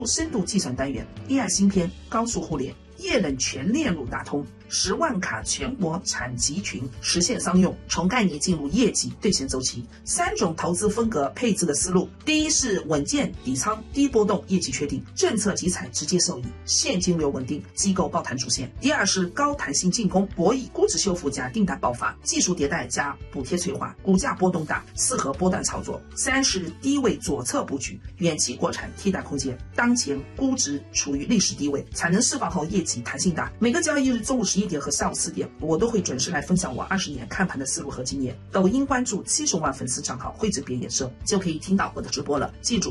深度计算单元、AI 芯片、高速互联、液冷全链路打通，10万卡全国产集群，实现商用，重概你进入业绩兑现周期。3种投资风格配置的思路：第一是稳健底仓，低波动，业绩确定，政策集采直接受益，现金流稳定，机构抱团出现；第二是高弹性进攻，博弈估值修复加订单爆发，技术迭代加补贴催化，股价波动大，适合波段操作；三是低位左侧布局，远期国产替代空间，当前估值处于历史低位，产能释放后业绩弹性大。每个交易日中午11点和下午4点，我都会准时来分享我20年看盘的思路和经验。抖音关注70万粉丝账号汇智别野社，就可以听到我的直播了。记住，